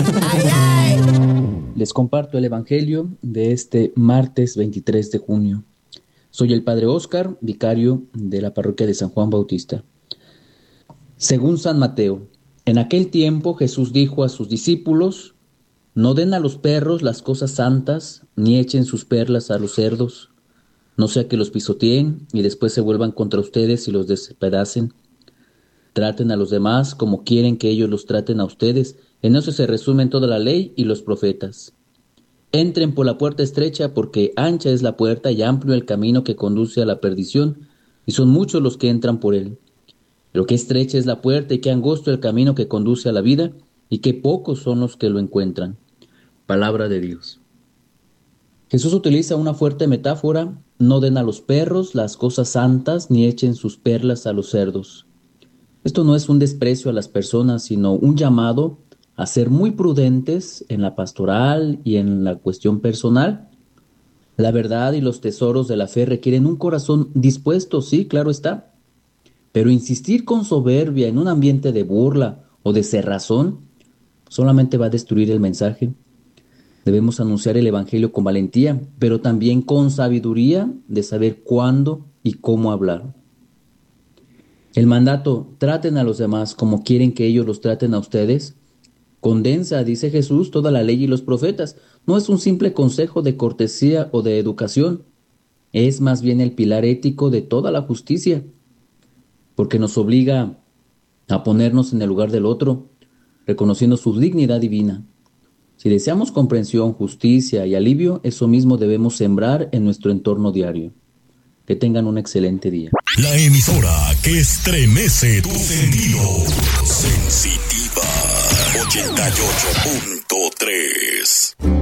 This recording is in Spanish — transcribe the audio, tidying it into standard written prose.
Les comparto el Evangelio de este martes 23 de junio. Soy el Padre Óscar, vicario de la parroquia de San Juan Bautista. Según San Mateo, en aquel tiempo Jesús dijo a sus discípulos: no den a los perros las cosas santas, ni echen sus perlas a los cerdos, no sea que los pisoteen y después se vuelvan contra ustedes y los despedacen. Traten a los demás como quieren que ellos los traten a ustedes. En eso se resumen toda la ley y los profetas. Entren por la puerta estrecha, porque ancha es la puerta y amplio el camino que conduce a la perdición, y son muchos los que entran por él. Pero qué estrecha es la puerta y qué angosto el camino que conduce a la vida, y qué pocos son los que lo encuentran. Palabra de Dios. Jesús utiliza una fuerte metáfora: no den a los perros las cosas santas, ni echen sus perlas a los cerdos. Esto no es un desprecio a las personas, sino un llamado a ser muy prudentes en la pastoral y en la cuestión personal. La verdad y los tesoros de la fe requieren un corazón dispuesto, sí, claro está. Pero insistir con soberbia en un ambiente de burla o de cerrazón solamente va a destruir el mensaje. Debemos anunciar el Evangelio con valentía, pero también con sabiduría de saber cuándo y cómo hablar. El mandato, traten a los demás como quieren que ellos los traten a ustedes, condensa, dice Jesús, toda la ley y los profetas. No es un simple consejo de cortesía o de educación, es más bien el pilar ético de toda la justicia, porque nos obliga a ponernos en el lugar del otro, reconociendo su dignidad divina. Si deseamos comprensión, justicia y alivio, eso mismo debemos sembrar en nuestro entorno diario. Que tengan un excelente día. La emisora que estremece tus sentidos. Sensitiva 88.3.